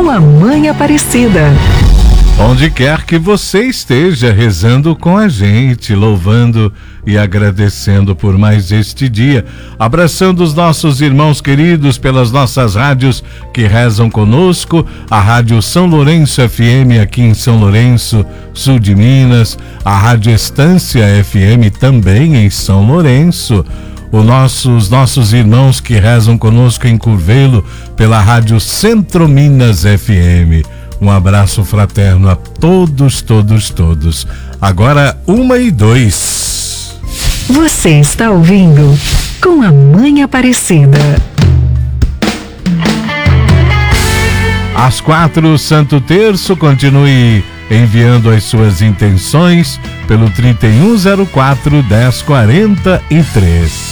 com a Mãe Aparecida. Onde quer que você esteja, rezando com a gente, louvando e agradecendo por mais este dia, abraçando os nossos irmãos queridos pelas nossas rádios que rezam conosco, a Rádio São Lourenço FM aqui em São Lourenço, sul de Minas, a Rádio Estância FM também em São Lourenço, os nossos irmãos que rezam conosco em Curvelo pela Rádio Centro Minas FM. Um abraço fraterno a todos. Agora 1h02. Você está ouvindo com a Mãe Aparecida. Às 4, Santo Terço, continue enviando as suas intenções pelo 3104-1043.